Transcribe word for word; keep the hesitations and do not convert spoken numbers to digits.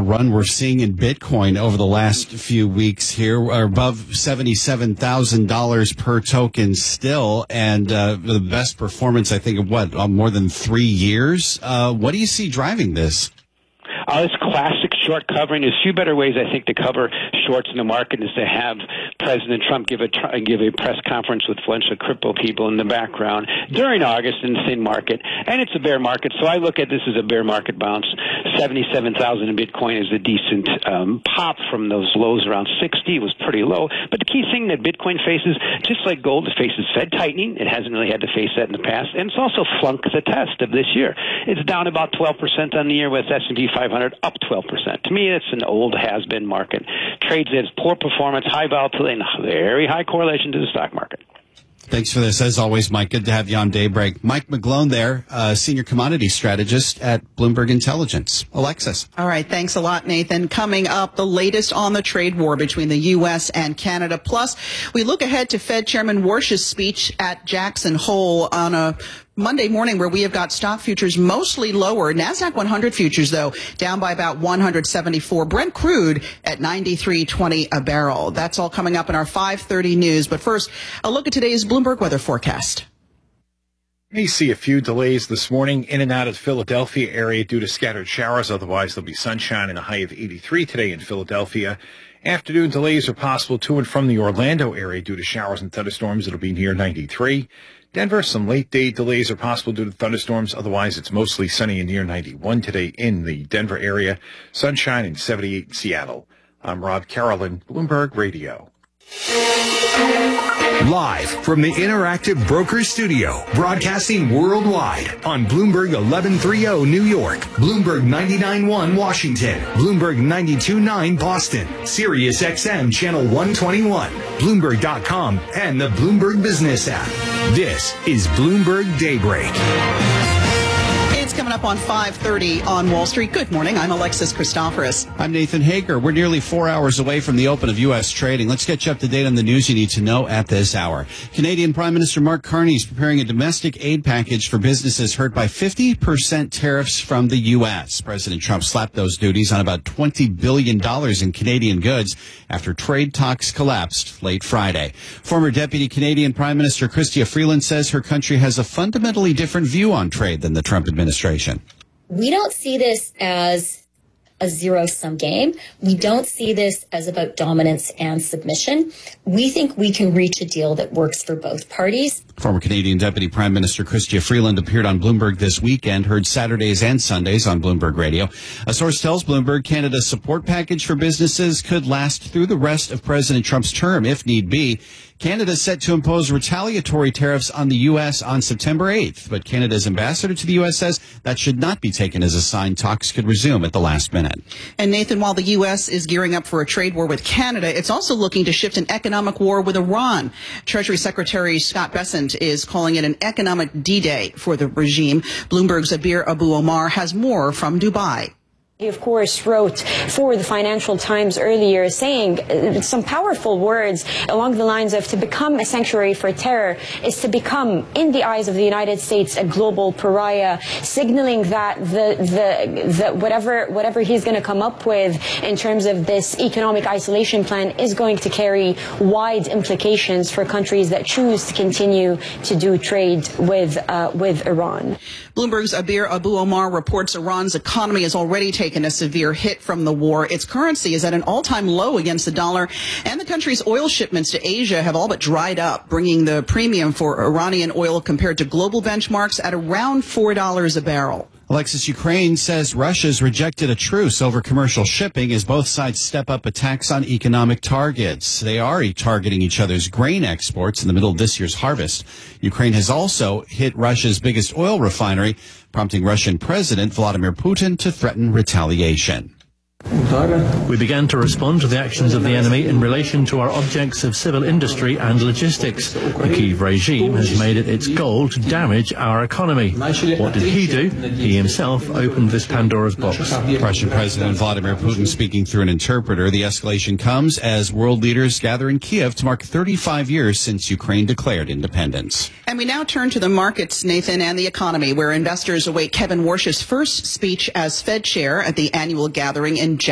run we're seeing in Bitcoin over the last few weeks here. We're above seventy-seven thousand dollars per token still, and uh, the best performance, I think, of what, uh, more than three years? Uh, what do you see driving this? Uh, it's classic short covering. There's a few better ways, I think, to cover shorts in the market is to have President Trump give a give a press conference with a bunch of crypto people in the background during August in the same market. And it's a bear market, so I look at this as a bear market bounce. seventy-seven thousand in Bitcoin is a decent um, pop from those lows around sixty. It was pretty low. But the key thing that Bitcoin faces, just like gold, it faces Fed tightening. It hasn't really had to face that in the past. And it's also flunked the test of this year. It's down about twelve percent on the year with S and P five hundred up twelve percent. To me, it's an old has-been market. Trades as poor performance, high volatility, and very high correlation to the stock market. Thanks for this, as always, Mike. Good to have you on Daybreak. Mike McGlone there, uh, senior commodity strategist at Bloomberg Intelligence. Alexis. All right. Thanks a lot, Nathan. Coming up, the latest on the trade war between the U S and Canada. Plus, we look ahead to Fed Chairman Warsh's speech at Jackson Hole on a Monday morning, where we have got stock futures mostly lower. NASDAQ one hundred futures, though, down by about one hundred seventy-four. Brent crude at ninety-three twenty a barrel. That's all coming up in our five thirty news. But first, a look at today's Bloomberg weather forecast. May see a few delays this morning in and out of the Philadelphia area due to scattered showers. Otherwise, there'll be sunshine and a high of eighty-three today in Philadelphia. Afternoon delays are possible to and from the Orlando area due to showers and thunderstorms. It'll be near ninety-three. Denver, some late-day delays are possible due to thunderstorms. Otherwise, it's mostly sunny and near ninety-one today in the Denver area. Sunshine and seventy-eight in Seattle. I'm Rob Carolyn, Bloomberg Radio. Live from the Interactive Brokers Studio, broadcasting worldwide on Bloomberg eleven thirty New York, Bloomberg ninety-nine point one Washington, Bloomberg ninety-two point nine Boston, Sirius X M Channel one twenty-one, Bloomberg dot com, and the Bloomberg Business app. This is Bloomberg Daybreak. It's coming up on five thirty on Wall Street. Good morning. I'm Alexis Christoforous. I'm Nathan Hager. We're nearly four hours away from the open of U S trading. Let's get you up to date on the news you need to know at this hour. Canadian Prime Minister Mark Carney is preparing a domestic aid package for businesses hurt by fifty percent tariffs from the U S. President Trump slapped those duties on about twenty billion dollars in Canadian goods after trade talks collapsed late Friday. Former Deputy Canadian Prime Minister Chrystia Freeland says her country has a fundamentally different view on trade than the Trump administration. We don't see this as a zero-sum game. We don't see this as about dominance and submission. We think we can reach a deal that works for both parties. Former Canadian Deputy Prime Minister Chrystia Freeland appeared on Bloomberg this weekend, heard Saturdays and Sundays on Bloomberg Radio. A source tells Bloomberg Canada's support package for businesses could last through the rest of President Trump's term if need be. Canada is set to impose retaliatory tariffs on the U S on September eighth, but Canada's ambassador to the U S says that should not be taken as a sign talks could resume at the last minute. And Nathan, while the U S is gearing up for a trade war with Canada, it's also looking to shift an economic war with Iran. Treasury Secretary Scott Bessent is calling it an economic D-Day for the regime. Bloomberg's Abir Abu Omar has more from Dubai. He, of course, wrote for the Financial Times earlier saying uh, some powerful words along the lines of to become a sanctuary for terror is to become, in the eyes of the United States, a global pariah, signaling that the, the, the whatever, whatever he's going to come up with in terms of this economic isolation plan is going to carry wide implications for countries that choose to continue to do trade with, uh, with Iran. Bloomberg's Abir Abu Omar reports Iran's economy has already taken a severe hit from the war. Its currency is at an all-time low against the dollar, and the country's oil shipments to Asia have all but dried up, bringing the premium for Iranian oil compared to global benchmarks at around four dollars a barrel. Alexis, Ukraine says Russia's rejected a truce over commercial shipping as both sides step up attacks on economic targets. They are targeting each other's grain exports in the middle of this year's harvest. Ukraine has also hit Russia's biggest oil refinery, prompting Russian President Vladimir Putin to threaten retaliation. We began to respond to the actions of the enemy in relation to our objects of civil industry and logistics. The Kyiv regime has made it its goal to damage our economy. What did he do? He himself opened this Pandora's box. Russian President Vladimir Putin speaking through an interpreter. The escalation comes as world leaders gather in Kiev to mark thirty-five years since Ukraine declared independence. And we now turn to the markets, Nathan, and the economy, where investors await Kevin Warsh's first speech as Fed chair at the annual gathering in